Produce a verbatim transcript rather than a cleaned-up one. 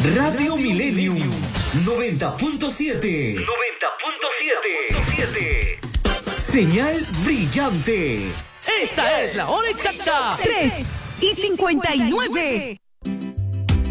Radio Millennium noventa punto siete. noventa punto siete. Señal brillante. Esta es la hora exacta. tres y cincuenta y nueve.